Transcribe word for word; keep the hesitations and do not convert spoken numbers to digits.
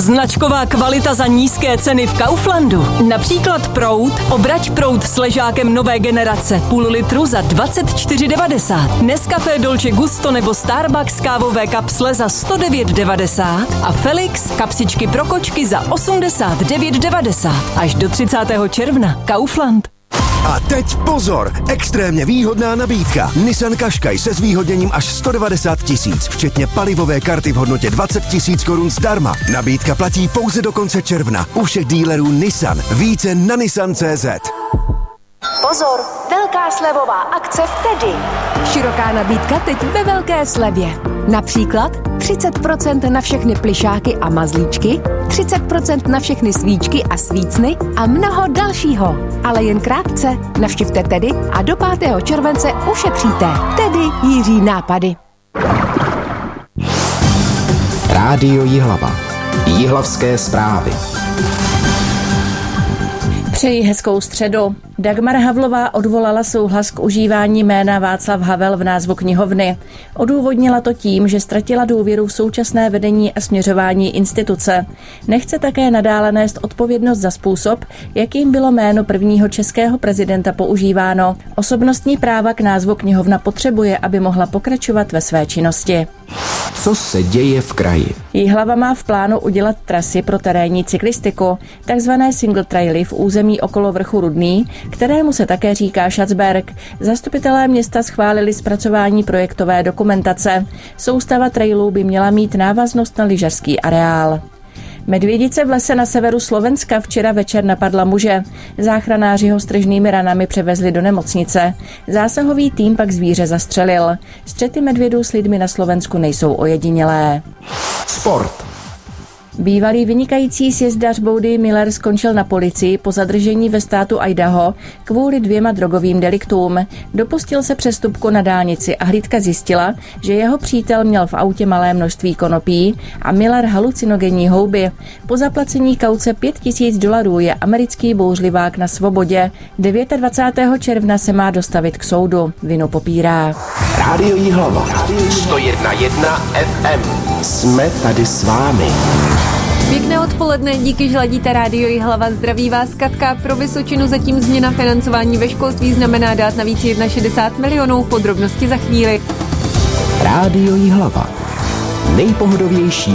Značková kvalita za nízké ceny v Kauflandu. Například proud, obrať proud s ležákem nové generace, půl litru za dvacet čtyři devadesát. Nescafé Dolce Gusto nebo Starbucks kávové kapsle za sto devět devadesát a Felix kapsičky pro kočky za osmdesát devět devadesát. Až do třicátého června. Kaufland. A teď pozor, extrémně výhodná nabídka. Nissan Qashqai se zvýhodněním až sto devadesát tisíc, včetně palivové karty v hodnotě dvacet tisíc korun zdarma. Nabídka platí pouze do konce června u všech dílerů Nissan. Více na nissan tečka cé zet. Pozor, velká slevová akce v Tedy. Široká nabídka teď ve velké slevě. Například třicet procent na všechny plišáky a mazlíčky, třicet procent na všechny svíčky a svícny a mnoho dalšího. Ale jen krátce. Navštivte Tedy a do pátého července ušetříte. Tedy Jiří nápady. Rádio Jihlava. Jihlavské zprávy. Přeji hezkou středu. Dagmar Havlová odvolala souhlas k užívání jména Václav Havel v názvu knihovny. Odůvodnila to tím, že ztratila důvěru v současné vedení a směřování instituce. Nechce také nadále nést odpovědnost za způsob, jakým bylo jméno prvního českého prezidenta používáno. Osobnostní práva k názvu knihovna potřebuje, aby mohla pokračovat ve své činnosti. Co se děje v kraji? Jihlava má v plánu udělat trasy pro terénní cyklistiku, takzvané single traily v území okolo vrchu Rudný, kterému se také říká Schatzberg. Zastupitelé města schválili zpracování projektové dokumentace. Soustava trailů by měla mít návaznost na lyžařský areál. Medvědice v lese na severu Slovenska včera večer napadla muže. Záchranáři ho s tržnými ranami převezli do nemocnice. Zásahový tým pak zvíře zastřelil. Střety medvědů s lidmi na Slovensku nejsou ojedinělé. Sport. Bývalý vynikající sjezdař Boudy Miller skončil na policii po zadržení ve státu Idaho kvůli dvěma drogovým deliktům. Dopustil se přestupku na dálnici a hlídka zjistila, že jeho přítel měl v autě malé množství konopí a Miller halucinogenní houby. Po zaplacení kauce pět tisíc dolarů je americký bouřlivák na svobodě. dvacátého devátého června se má dostavit k soudu. Vinu popírá. Rádio Jihlava. sto jedna jedna ef em. Jsme tady s vámi. Pěkné odpoledne, díky, že ladíte Rádio Jihlava. Zdraví vás Katka. Pro Vysočinu zatím změna financování ve školství znamená dát navíc šedesát jedna milionů. Podrobnosti za chvíli. Rádio Jihlava. Nejpohodovější